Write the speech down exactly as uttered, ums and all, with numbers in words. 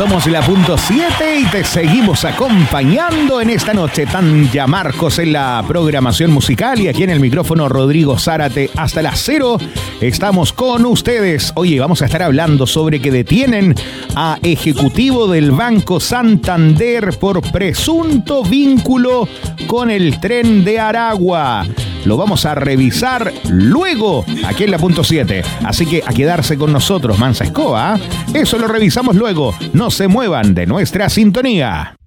Somos la punto siete y te seguimos acompañando en esta noche. Tanya Marcos en la programación musical y aquí en el micrófono Rodrigo Zárate. Hasta las cero estamos con ustedes. Oye, vamos a estar hablando sobre que detienen a ejecutivo del Banco Santander por presunto vínculo con el Tren de Aragua. Lo vamos a revisar luego aquí en la punto siete. Así que a quedarse con nosotros, Mansa Escoba. Eso lo revisamos luego. No se muevan de nuestra sintonía.